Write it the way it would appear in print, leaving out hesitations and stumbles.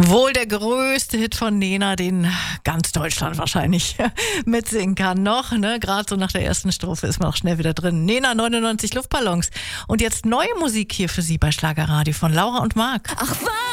Wohl der größte Hit von Nena, den ganz Deutschland wahrscheinlich mitsingen kann noch. Ne? Gerade so nach der ersten Strophe ist man auch schnell wieder drin. Nena, 99 Luftballons. Und jetzt neue Musik hier für Sie bei Schlagerradio von Laura und Marc. Ach was?